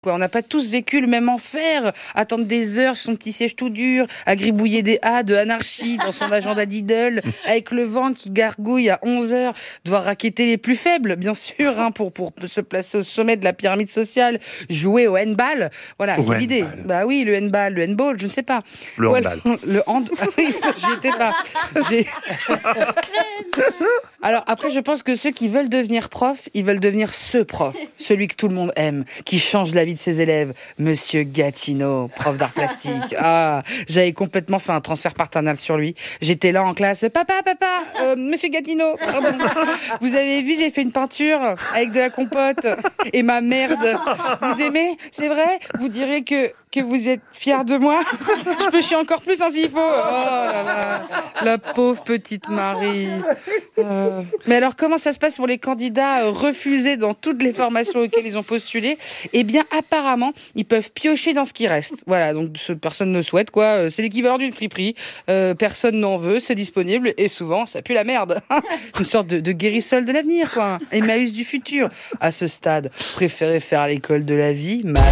On n'a pas tous vécu le même enfer, attendre des heures sur son petit siège tout dur, à gribouiller des A de anarchie dans son agenda d'idole, avec le vent qui gargouille à 11h, devoir racketter les plus faibles, bien sûr, pour se placer au sommet de la pyramide sociale, jouer au handball. Voilà, quelle idée. Bah oui, le handball, je ne sais pas. Le handball. Le hand... J'y étais pas. Alors après, je pense que ceux qui veulent devenir prof, ils veulent devenir ce prof, celui que tout le monde aime, qui change la vie de ses élèves, Monsieur Gatineau, prof d'art plastique. Ah, j'avais complètement fait un transfert paternel sur lui. J'étais là en classe, papa, Monsieur Gatineau, pardon. Vous avez vu, j'ai fait une peinture avec de la compote et ma merde. Vous aimez? C'est vrai? Vous direz que vous êtes fiers de moi? Je peux chier encore plus s'il faut. Oh là là, la pauvre petite Marie. Mais alors, comment ça se passe pour les candidats refusés dans toutes les formations auxquelles ils ont postulé? Eh bien, apparemment, ils peuvent piocher dans ce qui reste. Voilà, donc personne ne souhaite, quoi. C'est l'équivalent d'une friperie. Personne n'en veut, c'est disponible, et souvent, ça pue la merde. Une sorte de guérissol de l'avenir, quoi. Emmaüs du futur. À ce stade, préférez faire l'école de la vie, mal.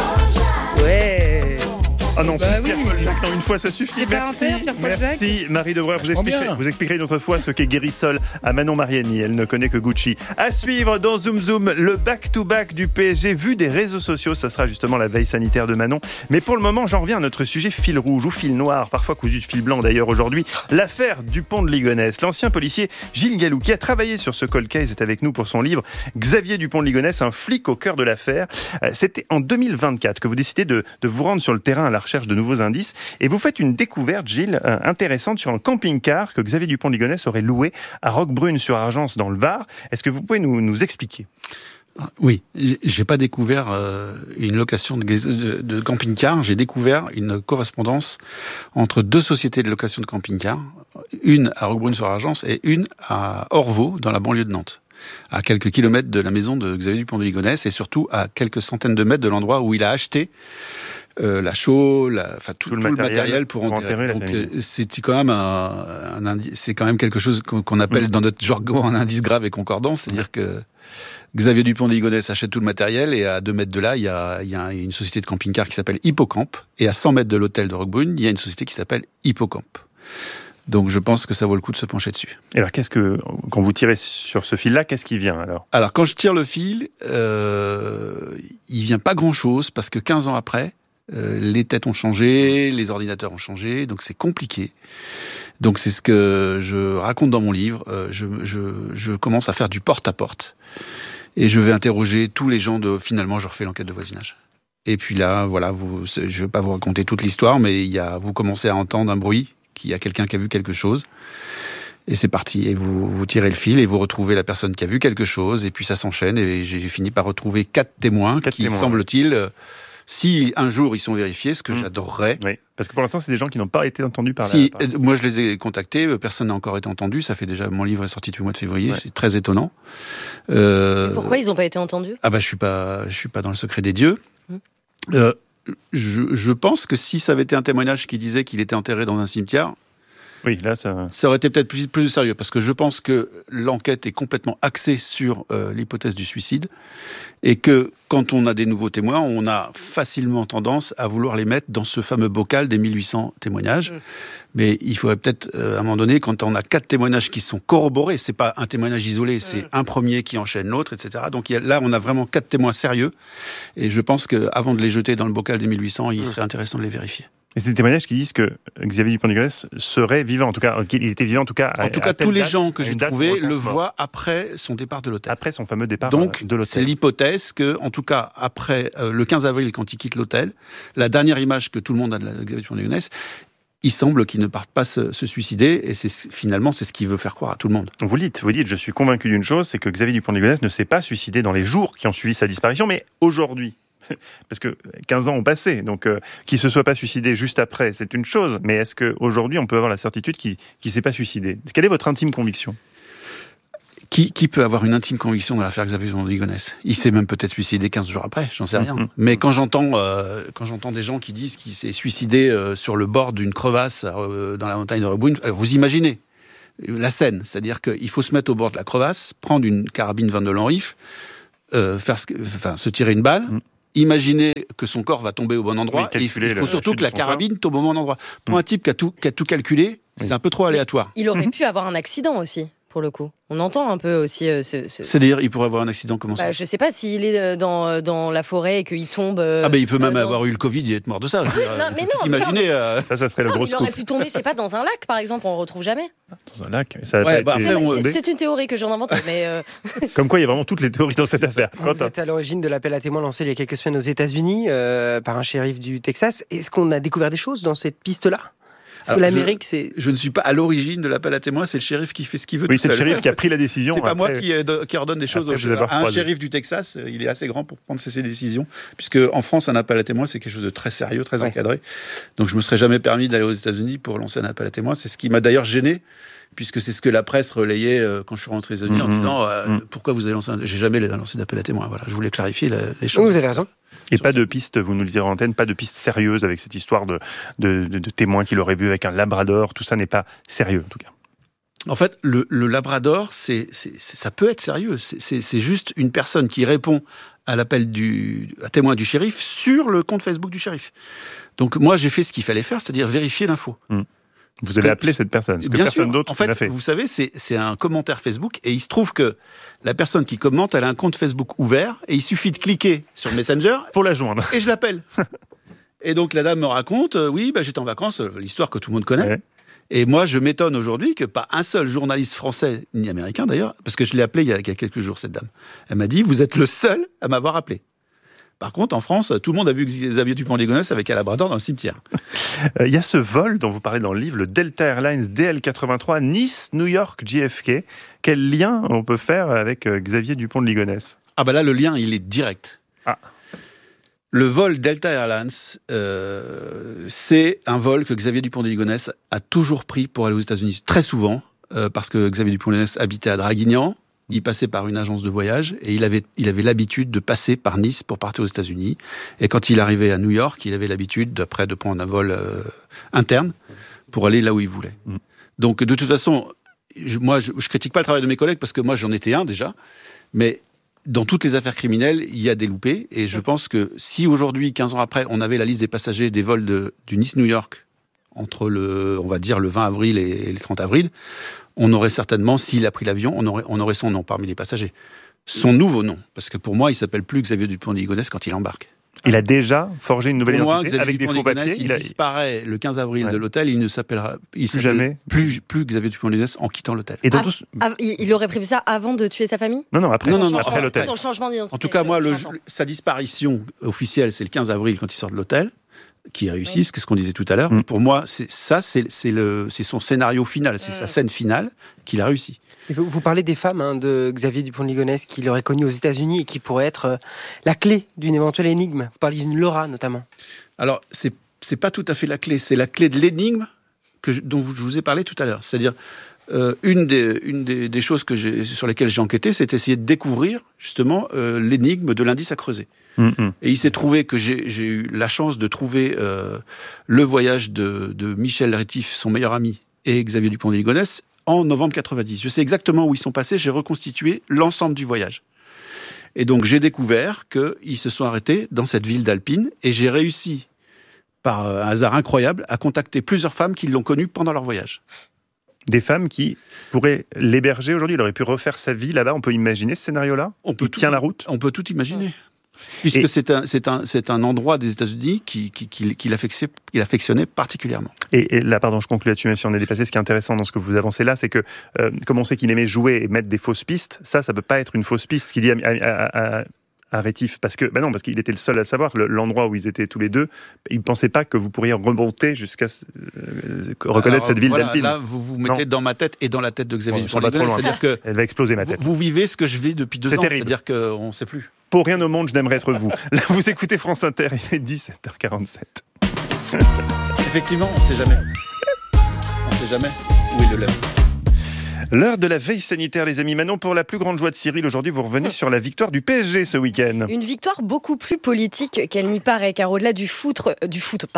Ouais. Ah non, Bah Pierre-Paul Jacques, non, une fois ça suffit. C'est pas un père, Pierre-Paul Jacques. Merci Marie Debreur. Vous expliquerez une autre fois ce qu'est Guérissol à Manon Mariani. Elle ne connaît que Gucci. À suivre dans Zoom Zoom, le back-to-back du PSG vu des réseaux sociaux. Ça sera justement la veille sanitaire de Manon. Mais pour le moment, j'en reviens à notre sujet fil rouge ou fil noir, parfois cousu de fil blanc d'ailleurs aujourd'hui. L'affaire du pont de Ligonnès. L'ancien policier Gilles Gallou, qui a travaillé sur ce cold case, est avec nous pour son livre Xavier Dupont de Ligonnès, un flic au cœur de l'affaire. C'était en 2024 que vous décidez de vous rendre sur le terrain à la recherche de nouveaux indices. Et vous faites une découverte, Gilles, intéressante sur un camping-car que Xavier Dupont de Ligonnès aurait loué à Roquebrune-sur-Argence dans le Var. Est-ce que vous pouvez nous expliquer ? Oui, j'ai pas découvert une location de camping-car, j'ai découvert une correspondance entre deux sociétés de location de camping-car, une à Roquebrune-sur-Argence et une à Orvaux, dans la banlieue de Nantes, à quelques kilomètres de la maison de Xavier Dupont de Ligonnès et surtout à quelques centaines de mètres de l'endroit où il a acheté la chaux, tout le matériel pour enterrer. Donc c'est quand même c'est quand même quelque chose qu'on appelle dans notre jargon un indice grave et concordant, c'est-à-dire que Xavier Dupont de Ligonnès achète tout le matériel et à 2 mètres de là, il y a une société de camping-car qui s'appelle Hippocamp et à 100 mètres de l'hôtel de Roquebrune, il y a une société qui s'appelle Hippocamp. Donc je pense que ça vaut le coup de se pencher dessus. Et alors quand vous tirez sur ce fil-là, qu'est-ce qui vient alors ? Alors quand je tire le fil, il vient pas grand-chose parce que 15 ans après, les têtes ont changé, les ordinateurs ont changé, donc c'est compliqué. Donc c'est ce que je raconte dans mon livre. Je commence à faire du porte-à-porte et je vais interroger tous les gens finalement, je refais l'enquête de voisinage. Et puis là, voilà, je ne vais pas vous raconter toute l'histoire, mais vous commencez à entendre un bruit, qu'il y a quelqu'un qui a vu quelque chose. Et c'est parti. Et vous tirez le fil et vous retrouvez la personne qui a vu quelque chose. Et puis ça s'enchaîne. Et j'ai fini par retrouver 4 témoins qui, semble-t-il, si un jour ils sont vérifiés, ce que j'adorerais. Oui, parce que pour l'instant, c'est des gens qui n'ont pas été entendus par moi, je les ai contactés. Personne n'a encore été entendu. Ça fait déjà, mon livre est sorti depuis le mois de février. Ouais. C'est très étonnant. Pourquoi ils n'ont pas été entendus ? Ah bah, je suis pas dans le secret des dieux. Je pense que si ça avait été un témoignage qui disait qu'il était enterré dans un cimetière, oui, là, ça aurait été peut-être plus sérieux, parce que je pense que l'enquête est complètement axée sur l'hypothèse du suicide, et que quand on a des nouveaux témoins, on a facilement tendance à vouloir les mettre dans ce fameux bocal des 1800 témoignages. Mais il faudrait peut-être, à un moment donné, quand on a 4 témoignages qui sont corroborés, c'est pas un témoignage isolé, c'est un premier qui enchaîne l'autre, etc. Donc là, on a vraiment 4 témoins sérieux, et je pense qu'avant de les jeter dans le bocal des 1800, il serait intéressant de les vérifier. Et c'est des témoignages qui disent que Xavier Dupont de Ligonnès serait vivant, en tout cas, qu'il était vivant, en tout cas. En tout cas, tous les gens que j'ai trouvés le voient après son départ de l'hôtel. Après son fameux départ Donc, de l'hôtel. C'est l'hypothèse que, en tout cas, après le 15 avril, quand il quitte l'hôtel, la dernière image que tout le monde a de Xavier Dupont de Ligonnès, il semble qu'il ne parte pas se suicider, et finalement, c'est ce qu'il veut faire croire à tout le monde. Vous dites, je suis convaincu d'une chose, c'est que Xavier Dupont de Ligonnès ne s'est pas suicidé dans les jours qui ont suivi sa disparition, mais aujourd'hui. Parce que 15 ans ont passé, donc qu'il ne se soit pas suicidé juste après, c'est une chose. Mais est-ce qu'aujourd'hui, on peut avoir la certitude qu'il ne s'est pas suicidé ? Quelle est votre intime conviction ? Qui peut avoir une intime conviction dans l'affaire Xavier Dupont de Ligonnès ? Il s'est même peut-être suicidé 15 jours après, j'en sais rien. Mais quand j'entends des gens qui disent qu'il s'est suicidé sur le bord d'une crevasse dans la montagne de Roquebrune, vous imaginez la scène, c'est-à-dire qu'il faut se mettre au bord de la crevasse, prendre une carabine 22 long rifle, se tirer une balle, imaginer que son corps va tomber au bon endroit. Et il faut surtout que la carabine tombe au bon endroit. Pour un type qui a tout calculé, c'est un peu trop aléatoire. Il aurait pu avoir un accident aussi. Pour le coup, on entend un peu aussi. C'est-à-dire, il pourrait avoir un accident, comment ça ? Je sais pas s'il est dans la forêt et qu'il tombe. Il peut même avoir eu le Covid et être mort de ça. Imaginez. Ça serait le gros scoop. Il aurait pu tomber, je sais pas, dans un lac, par exemple, on le retrouve jamais. Dans un lac, c'est une théorie que j'en invente, mais. Comme quoi, il y a vraiment toutes les théories dans cette affaire. Vous êtes à l'origine de l'appel à témoins lancé il y a quelques semaines aux États-Unis par un shérif du Texas. Est-ce qu'on a découvert des choses dans cette piste-là ? Parce que l'Amérique, je ne suis pas à l'origine de l'appel à témoins, c'est le shérif qui fait ce qu'il veut. Oui, c'est le shérif qui a pris la décision. C'est pas moi qui ordonne des choses à un shérif du Texas. Il est assez grand pour prendre ses décisions. Puisque en France, un appel à témoins, c'est quelque chose de très sérieux, très encadré. Donc je me serais jamais permis d'aller aux États-Unis pour lancer un appel à témoins. C'est ce qui m'a d'ailleurs gêné, puisque c'est ce que la presse relayait quand je suis rentré aux États-Unis en disant pourquoi vous avez lancé J'ai jamais lancé d'appel à témoins. Voilà, je voulais clarifier les choses. Vous avez raison. Et pas de piste, vous nous le direz en antenne, pas de piste sérieuse avec cette histoire de témoins qui l'auraient vu avec un labrador. Tout ça n'est pas sérieux, en tout cas. En fait, le labrador, ça peut être sérieux. C'est juste une personne qui répond à l'appel à témoin du shérif sur le compte Facebook du shérif. Donc moi, j'ai fait ce qu'il fallait faire, c'est-à-dire vérifier l'info. Vous avez appelé cette personne, parce que personne d'autre en fait, l'a fait. Vous savez, c'est un commentaire Facebook, et il se trouve que la personne qui commente, elle a un compte Facebook ouvert, et il suffit de cliquer sur Messenger pour la joindre. Et je l'appelle. Et donc la dame me raconte, j'étais en vacances, l'histoire que tout le monde connaît. Ouais. Et moi, je m'étonne aujourd'hui que pas un seul journaliste français, ni américain d'ailleurs, parce que je l'ai appelé il y a quelques jours, cette dame. Elle m'a dit, vous êtes le seul à m'avoir appelé. Par contre, en France, tout le monde a vu Xavier Dupont-Ligonnès avec un labrador dans le cimetière. Il y a ce vol dont vous parlez dans le livre, le Delta Airlines DL83, Nice-New York JFK. Quel lien on peut faire avec Xavier Dupont-Ligonnès ? Là, le lien, il est direct. Le vol Delta Airlines, c'est un vol que Xavier Dupont-Ligonnès a toujours pris pour aller aux États-Unis. Très souvent, parce que Xavier Dupont-Ligonnès habitait à Draguignan. Il passait par une agence de voyage et il avait l'habitude de passer par Nice pour partir aux États-Unis. Et quand il arrivait à New York, il avait l'habitude de prendre un vol interne pour aller là où il voulait. Donc de toute façon, je critique pas le travail de mes collègues parce que moi j'en étais un déjà, mais dans toutes les affaires criminelles, il y a des loupés. Et je pense que si aujourd'hui, 15 ans après, on avait la liste des passagers des vols du Nice-New York entre le 20 avril et le 30 avril, on aurait certainement, s'il a pris l'avion, on aurait son nom parmi les passagers. Son nouveau nom, parce que pour moi, il s'appelle plus Xavier Dupont-Ligonnès quand il embarque. Il a déjà forgé une nouvelle identité avec des faux papiers. Il disparaît le 15 avril de l'hôtel, il ne s'appellera plus Xavier Dupont-Ligonnès en quittant l'hôtel. Et il aurait prévu ça avant de tuer sa famille ? Non, après l'hôtel. Son changement d'identité. En tout cas, moi, sa disparition officielle, c'est le 15 avril quand il sort de l'hôtel. Qui réussissent, c'est ce qu'on disait tout à l'heure. Pour moi, c'est son scénario final, c'est sa scène finale qu'il a réussi. Vous parlez des femmes de Xavier Dupont-Ligonnès qui l'aurait connu aux États-Unis et qui pourrait être la clé d'une éventuelle énigme. Vous parliez d'une Laura notamment. Alors, c'est pas tout à fait la clé, c'est la clé de l'énigme dont je vous ai parlé tout à l'heure. C'est-à-dire, une des choses sur lesquelles j'ai enquêté, c'est essayer de découvrir justement l'énigme de l'indice à creuser. Et il s'est trouvé que j'ai eu la chance de trouver le voyage de Michel Rétif, son meilleur ami, et Xavier Dupont-Ligonnès en novembre 90. Je sais exactement où ils sont passés, j'ai reconstitué l'ensemble du voyage. Et donc j'ai découvert qu'ils se sont arrêtés dans cette ville d'Alpine, et j'ai réussi, par un hasard incroyable, à contacter plusieurs femmes qui l'ont connu pendant leur voyage. Des femmes qui pourraient l'héberger aujourd'hui, il aurait pu refaire sa vie là-bas, on peut imaginer ce scénario-là ? Il tient la route ? On peut tout imaginer. Puisque c'est un endroit des États-Unis qu'il affectionnait particulièrement. Et là, pardon, je conclue là-dessus, même si on est dépassé, ce qui est intéressant dans ce que vous avancez là, c'est que, comme on sait qu'il aimait jouer et mettre des fausses pistes, ça peut pas être une fausse piste, ce qu'il dit à Rétif, parce qu'il était le seul à savoir, l'endroit où ils étaient tous les deux, il ne pensait pas que vous pourriez remonter jusqu'à reconnaître cette ville d'Alpine. Là, vous mettez dans ma tête et dans la tête de Xavier Dupont-Ligonnès, c'est-à-dire que elle va exploser ma tête. Vous vivez ce que je vis depuis 2 ans, terrible. C'est-à-dire qu'on ne sait plus. Pour rien au monde, je n'aimerais être vous. Là, vous écoutez France Inter, il est 17h47. Effectivement, on ne sait jamais. On ne sait jamais où est le lève. L'heure de la veille sanitaire, les amis. Manon, pour la plus grande joie de Cyril, aujourd'hui, vous revenez sur la victoire du PSG ce week-end. Une victoire beaucoup plus politique qu'elle n'y paraît, car au-delà du foot, Eh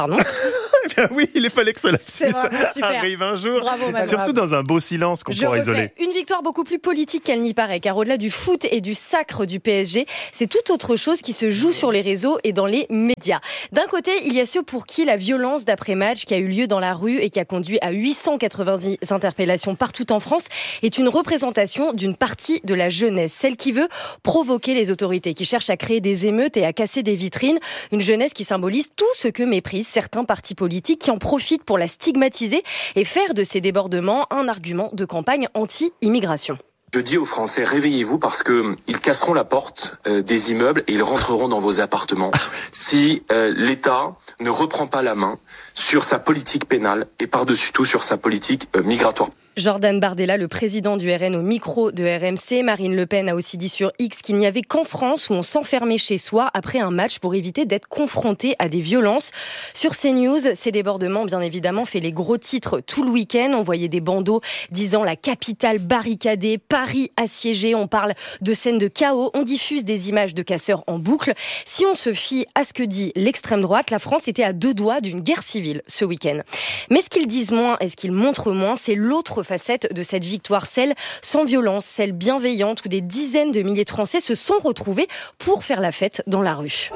bien oui, il fallait que cela arrive un jour. Bravo, Manon. Surtout dans un beau silence qu'on pourra isoler. Une victoire beaucoup plus politique qu'elle n'y paraît, car au-delà du foot et du sacre du PSG, c'est tout autre chose qui se joue sur les réseaux et dans les médias. D'un côté, il y a ceux pour qui la violence d'après-match qui a eu lieu dans la rue et qui a conduit à 890 interpellations partout en France est une représentation d'une partie de la jeunesse, celle qui veut provoquer les autorités, qui cherche à créer des émeutes et à casser des vitrines. Une jeunesse qui symbolise tout ce que méprisent certains partis politiques qui en profitent pour la stigmatiser et faire de ces débordements un argument de campagne anti-immigration. Je dis aux Français, réveillez-vous parce que ils casseront la porte des immeubles et ils rentreront dans vos appartements si l'État ne reprend pas la main sur sa politique pénale et par-dessus tout sur sa politique migratoire. Jordan Bardella, le président du RN au micro de RMC. Marine Le Pen a aussi dit sur X qu'il n'y avait qu'en France où on s'enfermait chez soi après un match pour éviter d'être confronté à des violences. Sur CNews, ces débordements, bien évidemment, fait les gros titres tout le week-end. On voyait des bandeaux disant la capitale barricadée, Paris assiégé. On parle de scènes de chaos. On diffuse des images de casseurs en boucle. Si on se fie à ce que dit l'extrême droite, la France était à 2 doigts d'une guerre civile ce week-end. Mais ce qu'ils disent moins et ce qu'ils montrent moins, c'est l'autre facette de cette victoire, celle sans violence, celle bienveillante où des dizaines de milliers de Français se sont retrouvés pour faire la fête dans la rue.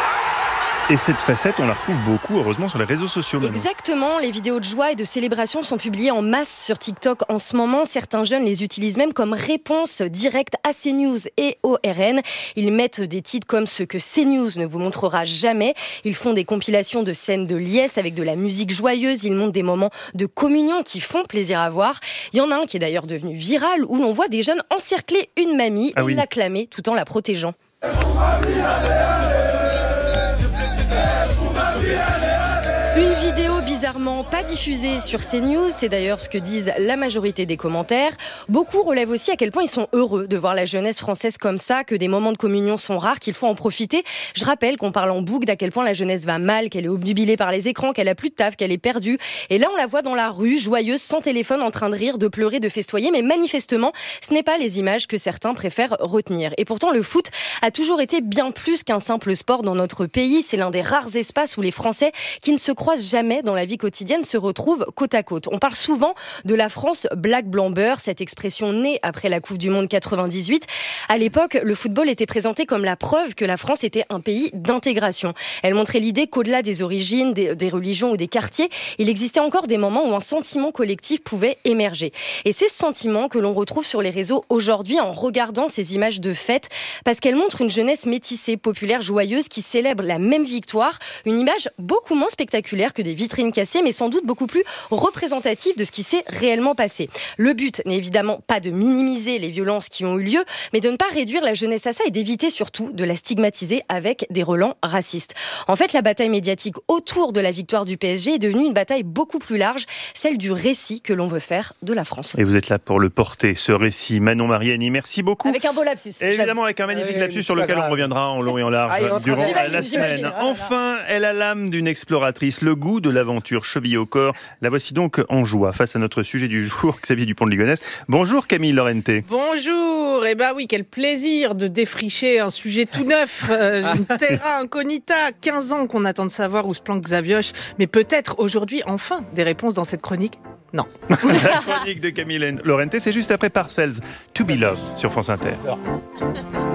Et cette facette, on la retrouve beaucoup, heureusement, sur les réseaux sociaux. Maintenant. Exactement, les vidéos de joie et de célébration sont publiées en masse sur TikTok en ce moment. Certains jeunes les utilisent même comme réponse directe à CNews et au RN. Ils mettent des titres comme ce que CNews ne vous montrera jamais. Ils font des compilations de scènes de liesse avec de la musique joyeuse. Ils montrent des moments de communion qui font plaisir à voir. Il y en a un qui est d'ailleurs devenu viral où l'on voit des jeunes encercler une mamie et l'acclamer tout en la protégeant. Une vidéo bizarrement pas diffusée sur CNews, c'est d'ailleurs ce que disent la majorité des commentaires. Beaucoup relèvent aussi à quel point ils sont heureux de voir la jeunesse française comme ça, que des moments de communion sont rares, qu'il faut en profiter. Je rappelle qu'on parle en boucle d'à quel point la jeunesse va mal, qu'elle est obnubilée par les écrans, qu'elle a plus de taf, qu'elle est perdue. Et là, on la voit dans la rue, joyeuse, sans téléphone, en train de rire, de pleurer, de festoyer. Mais manifestement, ce n'est pas les images que certains préfèrent retenir. Et pourtant, le foot a toujours été bien plus qu'un simple sport dans notre pays. C'est l'un des rares espaces où les Français qui ne se croisent jamais dans la vie quotidienne se retrouvent côte à côte. On parle souvent de la France black blanc beurre, cette expression née après la Coupe du Monde 98. À l'époque, le football était présenté comme la preuve que la France était un pays d'intégration. Elle montrait l'idée qu'au-delà des origines, des religions ou des quartiers, il existait encore des moments où un sentiment collectif pouvait émerger. Et c'est ce sentiment que l'on retrouve sur les réseaux aujourd'hui en regardant ces images de fête, parce qu'elles montrent une jeunesse métissée, populaire, joyeuse, qui célèbre la même victoire. Une image beaucoup moins spectaculaire que des vitrines cassées, mais sans doute beaucoup plus représentative de ce qui s'est réellement passé. Le but n'est évidemment pas de minimiser les violences qui ont eu lieu, mais de ne pas réduire la jeunesse à ça et d'éviter surtout de la stigmatiser avec des relents racistes. En fait, la bataille médiatique autour de la victoire du PSG est devenue une bataille beaucoup plus large, celle du récit que l'on veut faire de la France. Et vous êtes là pour le porter, ce récit. Manon Mariani, merci beaucoup. Avec un beau lapsus. Et évidemment, avec un magnifique lapsus sur lequel on reviendra en long et en large durant la semaine. Enfin, elle a l'âme d'une exploratrice, le goût de l'aventure chevillée au corps. La voici donc en joie face à notre sujet du jour, Xavier Dupont de Ligonnès. Bonjour Camille Laurenté. Bonjour. Eh ben oui, quel plaisir de défricher un sujet tout neuf, une terra incognita. 15 ans qu'on attend de savoir où se planque Xavioche, mais peut-être aujourd'hui enfin des réponses dans cette chronique. Non. La chronique de Camille Laurenté, c'est juste après Parcells, To Be Loved sur France Inter.